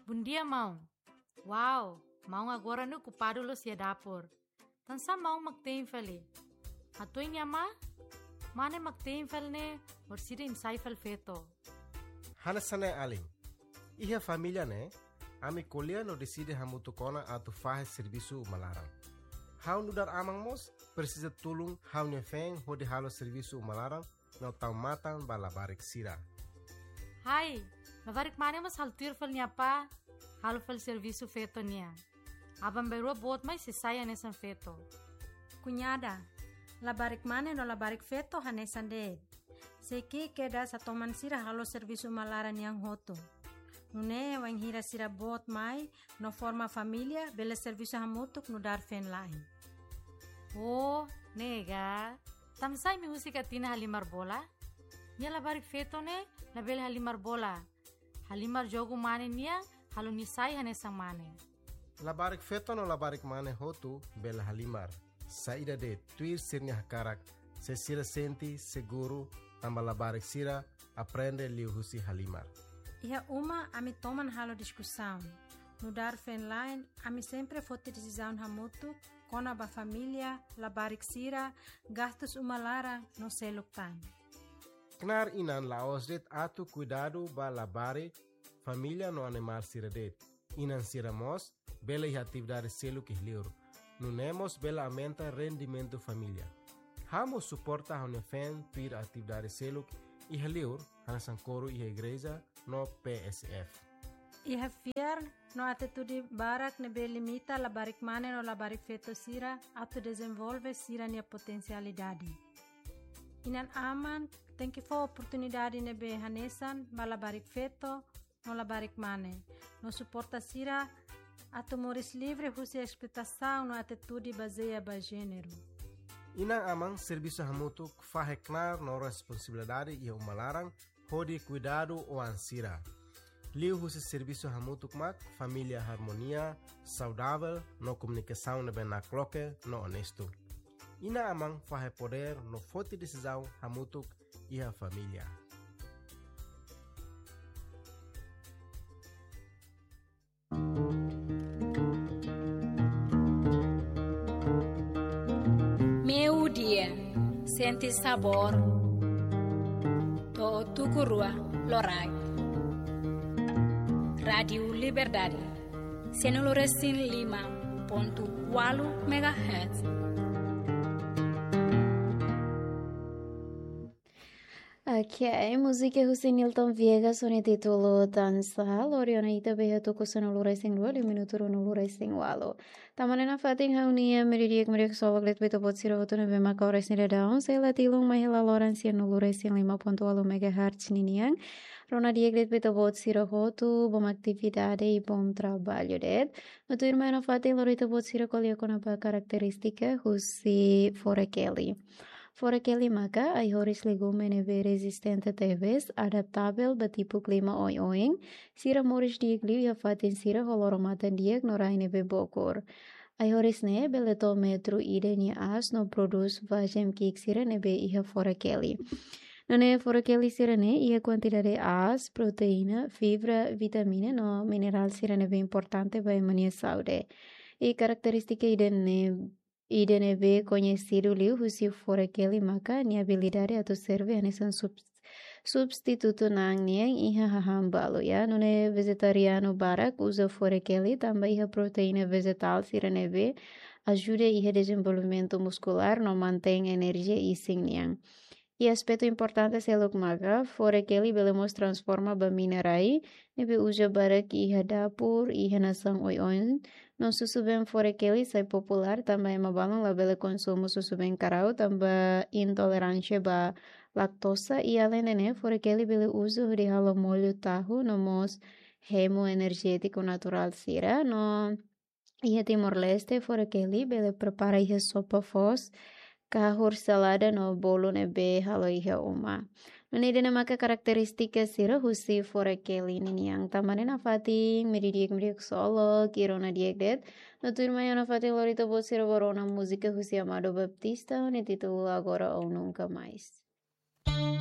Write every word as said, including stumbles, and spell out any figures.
Bundia mau. Wow, mau agora no ocupado lo sia dapur. Tansa mau magtein feli. Atoy niya ma? Mane magtein fel ne orsida insai fel feto. Hanasane aling. Iha família ne, ami colher no decide hamutukona atu fahe serviço malaran. Hau nudar amang mos, precisa tulung hau ne feng hodi halo serviço malaran no tau matan balabarik sira. Hai, labarik mane mas haltir fel niya pa, halo fel serviço feto niya. Abang berua bot mai sisaya nesan feto. Cunhada, labarik mane no labarik feto hanesan de. Seki keda sa toman sira halo serviço malaran yang hoto. Nune wang hira sira bot mai no forma família bele serviço hamutuk no dar fen lain. Oh, nega. Tamsay mi husika tina halimar bola? Nia labarik feto ne, label halimar bola. Halimar jogo mane nia, halo nisay hanesang mane. Labarik feto no labarik mane hotu bela halimar. Saída de tuir sirnya hakarak, se sira senti seguro, tamba labarik sira, aprende liu husi halimar. Iha uma ami toman halo discussão. No dar fen line, ami sempre fote decisão hamutu, kona ba família, labarik sira, gastos umalara no seluk time. Knar inan laos det atu cuidado ba labare, família no animar sira det. Inan sira mos, bela iha atividade seluk ihliur. Nunemos bela aumenta rendimento família. Hamo suporta hone fen tuir atividade seluk ihliur, hanasan coro iha igreja no P S F. Iha fiar no atitude barak nebe limita labarik mane no labarik feto sira atu desenvolve sira nia potencialidade. Inan aman tem que for oportunidade nebe hanesan ba labarik feto no labarik mane. No suporta sira atu moris livre husi explotação no atitude baseia ba gênero. Inang amang serviço hamutuk faheknar no responsabilidade e umalarang hodi cuidado o ansira. Liu husi serviço hamutuk mak família harmonia, saudável, no comunicação nebe na cloque, no honesto. Ina amang fahe poder no forte decisão hamutuk e a família. Meu dia sente sabor to tukurua lorai. Radio Liberdade Senoloresin lima ponto walu megahertz. Ok, música Hussein Nilton Viegas con el título Danza, Lorionita Beheto Kusanolo Racing Wall, minuto Ronolo Racing Wallo. Tamanena Fatin Haunia, Meridiak Merik Sovaglet Beto Botsiro Hotun Vemaka Racing Redown, Sela Tilung Mahila Lorencia Nolo Racing lima ponto walu megahertz Niniang, Ronadiak Beto Botsiro Hotu, bom atividade e bom trabalho det. No tu irmã Fatin Lorita Botsiro Colia com a característica Husi Forekeli. Fora aquele maca, ai horis legume neve resistente teves, adaptável ba tipo clima oi-oing, sira moris diagliu ya fatin sira holoromatan diag norai neve bokor. Ai horis ne beleto metro ide ni as no produz vajem kik sira neve iha fora aquele. No ne fora aquele sira ne ia quantidade as, proteína, fibra, vitamina no mineral sira neve importante ba mania saude. E característica ide ne I D N B conhecido liu husi fora aquele maca ni habilidade atu serve anesan substituto nang niang iha hahambalo ya nune vegetariano barak usa fora aquele também iha proteína vegetal siraneve ajuda iha desenvolvimento muscular no mantém energia e sing niang. E aspecto importante é o maga fora aquele belemos transforma ba minerai nebe usa barak iha dapur iha nasang oi-oin no susubem fora aquele sai popular também mabalong la bele consumo susubem carau também intolerância ba lactosa e além de ne fora aquele bele uso de halo molho tahu no mos hemo energético natural sira no iha Timor-Leste fora aquele bele prepara iha sopa fos kahur salada no bolo nebe halo iha uma. Nune dena maka karakteristika sira husi fora aquele nini yang tamane na fating meridiak meridiak solo kirona diak det. No turma na fating lorita bot sira borona música husi Amado Baptista ne título agora ou nunca mais.